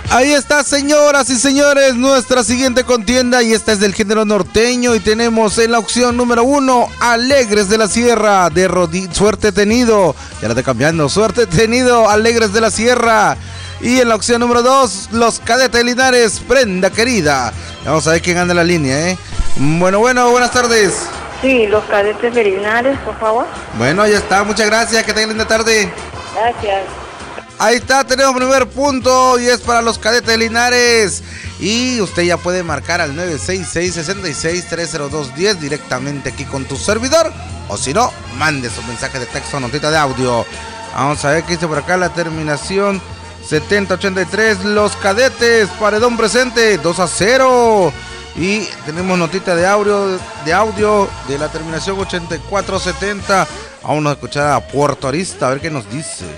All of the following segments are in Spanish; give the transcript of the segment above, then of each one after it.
Ahí está, señoras y señores, nuestra siguiente contienda, y esta es del género norteño, y tenemos en la opción número 1, Alegres de la Sierra, de Suerte Tenido. Ya la estoy cambiando, Suerte Tenido, Alegres de la Sierra. Y en la opción número 2, Los Cadetes Linares, Prenda Querida. Vamos a ver quién anda en la línea, ¿eh? Bueno, buenas tardes. Sí, Los Cadetes Linares, por favor. Bueno, ya está, muchas gracias, que tengan linda tarde. Gracias. Ahí está, tenemos primer punto y es para Los Cadetes Linares. Y usted ya puede marcar al 966-66-302-10 directamente aquí con tu servidor. O si no, mande su mensaje de texto o notita de audio. Vamos a ver qué dice por acá la terminación 7083. Los Cadetes, paredón presente, 2-0. Y tenemos notita de audio de la terminación 8470. Vamos a escuchar a Puerto Arista a ver qué nos dice.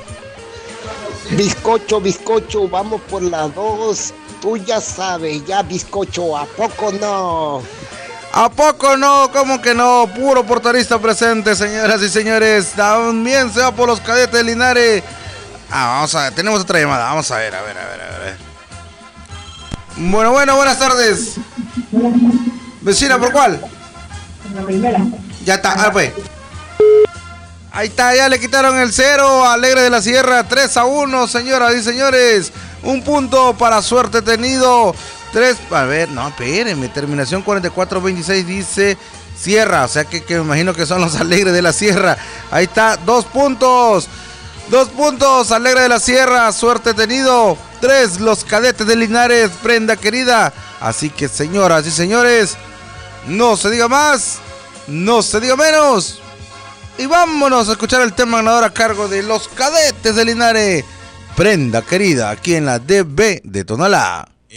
Bizcocho, vamos por la 2. Tú ya sabes, ya bizcocho, ¿a poco no? ¿A poco no? ¿Cómo que no? Puro portarista presente, señoras y señores. También se va por Los Cadetes Linares. Vamos a ver, tenemos otra llamada. Vamos a ver. Bueno, buenas tardes. Vecina, ¿por cuál? La primera. Ya está, pues. Ahí está, ya le quitaron el 0 a Alegre de la Sierra, 3-1, señoras y señores. Un punto para Suerte Tenido. 3, a ver, no, espérenme, terminación 4426 dice Sierra, o sea que me imagino que son los Alegres de la Sierra. Ahí está, 2 puntos. 2 puntos, Alegre de la Sierra, Suerte Tenido. 3, Los Cadetes de Linares, Prenda Querida. Así que, señoras y señores, no se diga más, no se diga menos. Y vámonos a escuchar el tema ganador a cargo de Los Cadetes de Linares, Prenda Querida, aquí en la DB de Tonalá.